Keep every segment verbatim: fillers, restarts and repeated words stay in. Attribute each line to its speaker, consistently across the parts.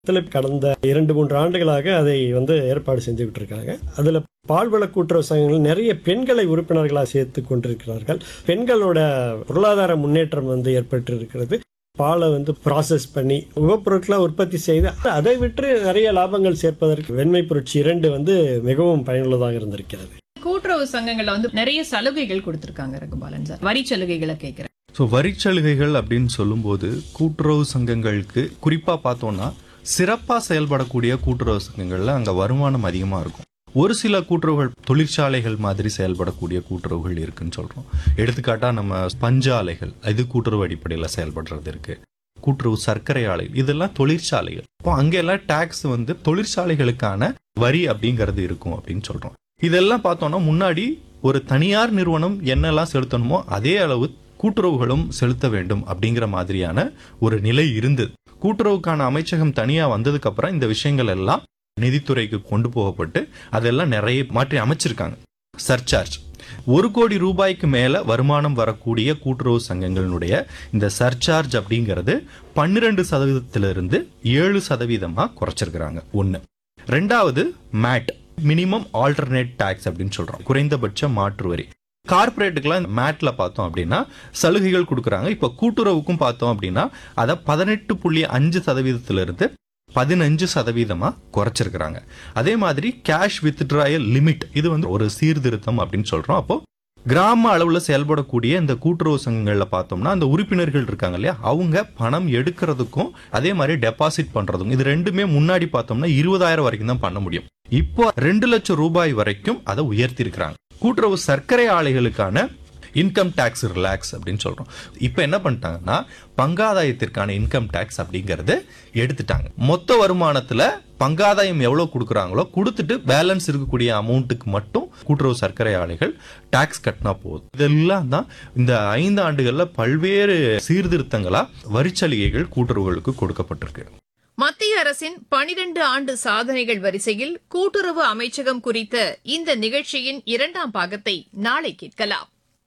Speaker 1: கடந்த இரண்டு மூன்று ஆண்டுகளாக அதை வந்து ஏற்பாடு செஞ்சுக்கிட்டு இருக்காங்க. அதில் பால்வள கூட்டுறவு சங்கங்கள் நிறைய பெண்களை உறுப்பினர்களாக சேர்த்து கொண்டிருக்கிறார்கள். பெண்களோட பொருளாதார முன்னேற்றம் வந்து ஏற்பட்டு இருக்கிறது. பாலை வந்து ப்ராசஸ் பண்ணி உபப்பொருட்களை உற்பத்தி செய்து அதை விட்டு நிறைய லாபங்கள் சேர்ப்பதற்கு வெண்மை புரட்சி இரண்டு வந்து மிகவும் பயனுள்ளதாக இருந்திருக்கிறது.
Speaker 2: கூட்டுறவு சங்கங்கள்ல வந்து நிறைய சலுகைகள் கொடுத்திருக்காங்க ரகுபாலன் சார். வரி சலுகைகளை கேட்கிறேன்.
Speaker 3: ஸோ வரி சலுகைகள் அப்படின்னு சொல்லும்போது கூட்டுறவு சங்கங்களுக்கு குறிப்பா பார்த்தோம்னா சிறப்பா செயல்படக்கூடிய கூட்டுறவு சங்கங்கள்ல அங்க வருமானம் அதிகமா இருக்கும். ஒரு சில கூட்டுறவுகள் தொழிற்சாலைகள் மாதிரி செயல்படக்கூடிய கூட்டுறவுகள் இருக்குன்னு சொல்றோம். எடுத்துக்காட்டா நம்ம பஞ்சாலைகள், இது கூட்டுறவு அடிப்படையில் செயல்படுறது இருக்கு. கூட்டுறவு சர்க்கரை ஆலைகள், இதெல்லாம் தொழிற்சாலைகள். இப்போ அங்கெல்லாம் டாக்ஸ் வந்து தொழிற்சாலைகளுக்கான வரி அப்படிங்கிறது இருக்கும் அப்படின்னு சொல்றோம். இதெல்லாம் பார்த்தோம்னா முன்னாடி ஒரு தனியார் நிறுவனம் என்னெல்லாம் செலுத்தணுமோ அதே அளவு கூட்டுறவுகளும் செலுத்த வேண்டும் அப்படிங்கிற மாதிரியான ஒரு நிலை இருந்தது. கூட்டுறவுக்கான அமைச்சகம் தனியா வந்ததுக்கு அப்புறம் இந்த விஷயங்கள் எல்லாம் நிதித்துறைக்கு கொண்டு போகப்பட்டு அதெல்லாம் நிறைய மாற்றி அமைச்சிருக்காங்க. சர்சார்ஜ் ஒரு கோடி ரூபாய்க்கு மேல வருமானம் வரக்கூடிய கூட்டுறவு சங்கங்களுடைய இந்த சர்சார்ஜ் அப்படிங்கிறது பன்னிரண்டு சதவீதத்திலிருந்து ஏழு சதவீதமா குறைச்சிருக்கிறாங்க. ஒன்னு. ரெண்டாவது மேட், மினிமம் ஆல்டர்னேட் டாக்ஸ் அப்படின்னு சொல்றோம், குறைந்தபட்ச மாற்று வரி. கார்பரேட்டுக்கெல்லாம் மேட்ல பார்த்தோம் அப்படின்னா சலுகைகள் கொடுக்குறாங்க. இப்ப கூட்டுறவுக்கும் பார்த்தோம் அப்படின்னா அதை பதினெட்டு புள்ளி அஞ்சு சதவீதத்திலிருந்து பதினஞ்சு சதவீதமா குறைச்சிருக்கிறாங்க. அதே மாதிரி கேஷ் வித்ட்ராயல் லிமிட், இது வந்து ஒரு சீர்திருத்தம் அப்படின்னு சொல்றோம். அப்போ கிராம அளவுல செயல்படக்கூடிய இந்த கூட்டுறவு சங்கங்கள்ல பார்த்தோம்னா அந்த உறுப்பினர்கள் இருக்காங்க இல்லையா, அவங்க பணம் எடுக்கிறதுக்கும் அதே மாதிரி டெபாசிட் பண்றதுக்கும் இது ரெண்டுமே முன்னாடி பார்த்தோம்னா இருபதாயிரம் வரைக்கும் தான் பண்ண முடியும். இப்போ ரெண்டு லட்சம் ரூபாய் வரைக்கும் அதை உயர்த்தி இருக்கிறாங்க. கூட்டுறவு சர்க்கரை ஆலைகளுக்கான இன்கம் டாக்ஸ் ரிலாக்ஸ் அப்படின்னு சொல்றோம். இப்ப என்ன பண்ணிட்டாங்கன்னா பங்காதாயத்திற்கான இன்கம் டாக்ஸ் அப்படிங்கறது எடுத்துட்டாங்க. மொத்த வருமானத்துல பங்காதாயம் எவ்வளவு கொடுக்குறாங்களோ கொடுத்துட்டு பேலன்ஸ் இருக்கக்கூடிய அமௌண்ட்டுக்கு மட்டும் கூட்டுறவு சர்க்கரை ஆலைகள் டாக்ஸ் கட்டினா போதும். இதெல்லாம் தான் இந்த ஐந்து ஆண்டுகள்ல பல்வேறு சீர்திருத்தங்களா வரிச்சலுகைகள் கூட்டுறவுகளுக்கு கொடுக்கப்பட்டிருக்கு.
Speaker 2: மத்திய அரசின் பனிரெண்டு ஆண்டு சாதனைகள் வரிசையில் கூட்டுறவு அமைச்சகம் குறித்த இந்த நிகழ்ச்சியின் இரண்டாம் பாகத்தை நாளை கேட்கலாம்.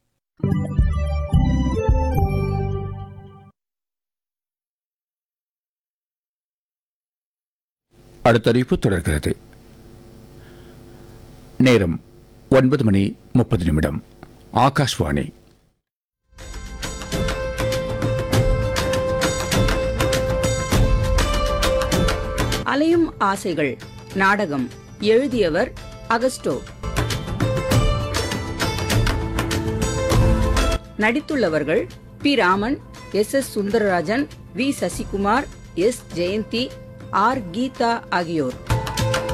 Speaker 4: அடுத்த அறிவிப்பு தொடர்கிறது. நேரம் ஒன்பது மணி முப்பது நிமிடம். ஆகாஷ்வாணி.
Speaker 5: அலையும் ஆசைகள் நாடகம். எழுதியவர் Augusto. நடித்துள்ளவர்கள் B Raman, S S Sundararajan, we Sasikumar, S Jayanthi, R Geetha ஆகியோர்.